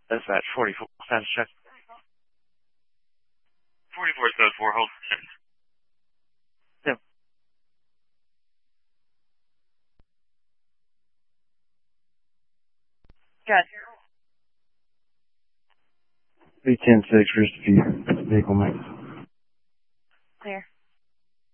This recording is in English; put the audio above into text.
That's that 44 status check. 44-4, hold for 10. Yep. Good. 310-6, reach the vehicle mix.